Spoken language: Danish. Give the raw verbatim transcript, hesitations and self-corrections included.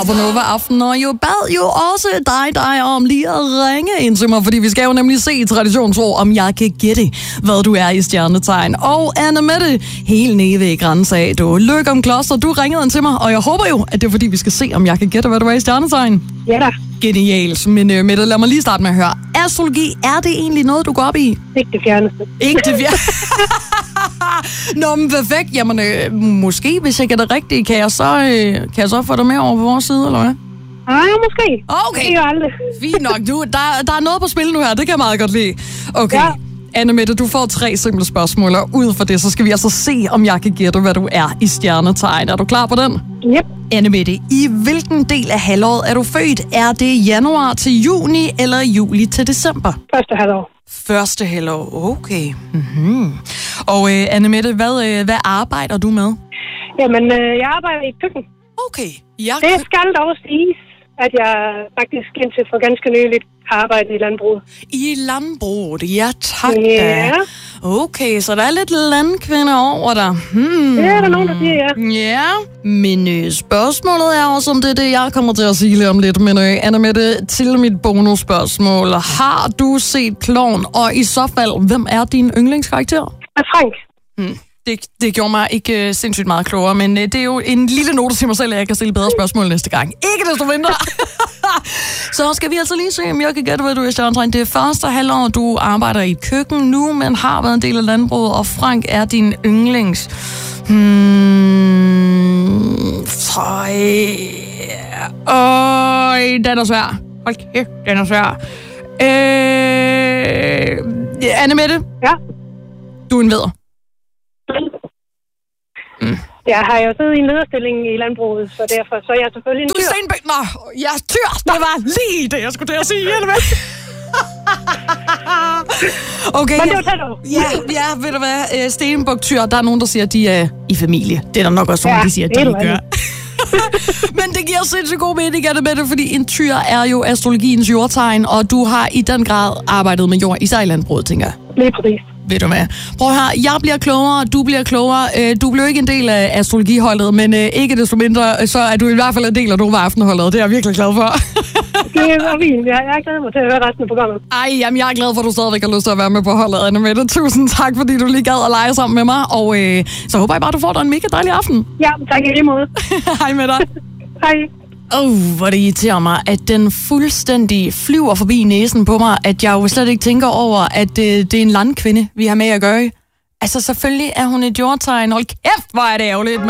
Og på Nova Aften, og jo bad jo også dig, dig om lige at ringe ind til mig, fordi vi skal jo nemlig se i traditionsord, om jeg kan gætte, hvad du er i stjernetegn. Og Anne-Mette, helt nede ved grænse du Lykke om Kloster, du ringede ind til mig, og jeg håber jo, at det er fordi, vi skal se, om jeg kan gætte, hvad du er i stjernetegn. Ja da. Genialt, men uh, Mette, lad mig lige starte med at høre. Astrologi, er det egentlig noget, du går op i? Ikke det fjerneste. Ikke det fjerneste. Nå, men perfekt. Jamen, øh, måske, hvis jeg gætter rigtigt, kan jeg, så, øh, kan jeg så få dig med over på vores side, eller hvad? Nej, måske. Okay. Det er jo aldrig. Fint nok. Du, der, der er noget på spil nu her, det kan jeg meget godt lide. Okay. Ja. Anne-Mette, du får tre simple spørgsmål, og ud fra det, så skal vi altså se, om jeg kan gætte, hvad du er i stjernetegn. Er du klar på den? Yep. Anne-Mette, i hvilken del af halvåret er du født? Er det januar til juni, eller juli til december? Første halvår. Første halvår, okay. Mm-hmm. Og øh, Anne-Mette, hvad, øh, hvad arbejder du med? Jamen, øh, jeg arbejder i et køkken. Okay. Jeg Det skal dog siges, at jeg faktisk indtil for ganske nyligt har arbejdet i landbruget. I landbruget, ja tak. Ja. Okay, så der er lidt landkvinder over dig. Hmm. Det er der nogen, der siger, ja. Ja, men øh, spørgsmålet er også, om det er det, jeg kommer til at sige lidt om lidt. Men øh, Anne-Mette, til mit bonusspørgsmål. Har du set Klovn? Og i så fald, hvem er din yndlingskarakter? Frank. Hmm. Det, det gjorde mig ikke uh, sindssygt meget klogere, men uh, det er jo en lille note til mig selv, at jeg kan stille bedre spørgsmål næste gang. Ikke desto mindre. Så skal vi altså lige se, om jeg kan gætte, hvad du er i stjernetegn. Det er første halvår, du arbejder i et køkken nu, men har været en del af landbruget, og Frank er din yndlings. Hmm. Føj. Øj, den er svær. Hold kæft, den er svær. Øh... Anne-Mette? Ja? Du er en vædder. Mm. Jeg har jo siddet i en lederstilling i landbruget, så derfor så er jeg selvfølgelig en tyr. Du er stenbæk. Nå, jeg er tyr. Det var lige det, jeg skulle til at sige. Okay. Men det var tæt over. Ja, ja, ved du hvad? Stenbuk, tyr. Der er nogen, der siger, at de er i familie. Det er der nok også nogen, ja, der siger, at de ikke gør. Men det giver sindssygt god mening at det med det, fordi en tyr er jo astrologiens jordtegn, og du har i den grad arbejdet med jord, især i landbruget, tænker jeg. Lige præcis. Ved du hvad? Prøv her, jeg bliver klogere, du bliver klogere. Du blev ikke en del af astrologiholdet, men ikke desto mindre, så er du i hvert fald en del af Nova Aftenholdet. Det er jeg virkelig glad for. Det var fint. Jeg er glad mig til at høre resten af programmet. Ej, jamen jeg er glad for, at du stadigvæk har lyst til at være med på holdet, Anne-Mette. Tusind tak, fordi du lige gad at lege sammen med mig, og øh, så håber jeg bare, du får dig en mega dejlig aften. Ja, tak i lige måde. Hej med dig. Hej. Åh, oh, hvor det irriterer mig, at den fuldstændig flyver forbi næsen på mig, at jeg jo slet ikke tænker over, at øh, det er en landkvinde, vi har med at gøre. Altså, selvfølgelig er hun et jordtegn. Hold kæft, hvor er det ærgerligt.